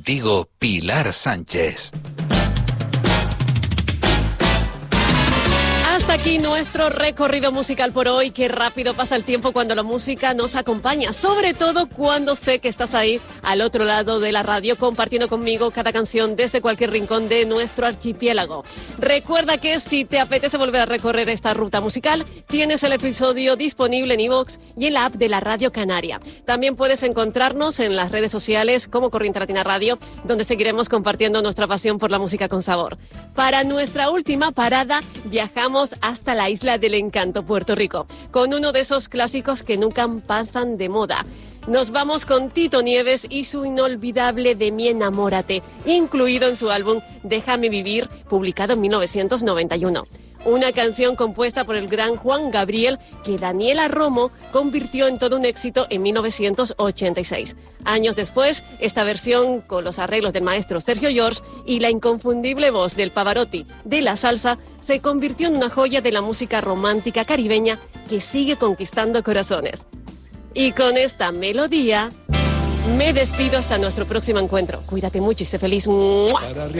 Contigo, Pilar Sánchez. Hasta aquí nuestro recorrido musical por hoy. Qué rápido pasa el tiempo cuando la música nos acompaña, sobre todo cuando sé que estás ahí al otro lado de la radio compartiendo conmigo cada canción desde cualquier rincón de nuestro archipiélago. Recuerda que si te apetece volver a recorrer esta ruta musical, tienes el episodio disponible en iVoox y en la app de la Radio Canaria. También puedes encontrarnos en las redes sociales como Corriente Latina Radio, donde seguiremos compartiendo nuestra pasión por la música con sabor. Para nuestra última parada, viajamos hasta la Isla del Encanto, Puerto Rico, con uno de esos clásicos que nunca pasan de moda. Nos vamos con Tito Nieves y su inolvidable De mi enamórate, incluido en su álbum Déjame vivir, publicado en 1991. Una canción compuesta por el gran Juan Gabriel que Daniela Romo convirtió en todo un éxito en 1986. Años después, esta versión con los arreglos del maestro Sergio George y la inconfundible voz del Pavarotti de la salsa se convirtió en una joya de la música romántica caribeña que sigue conquistando corazones. Y con esta melodía me despido hasta nuestro próximo encuentro. Cuídate mucho y sé feliz. ¡Mua!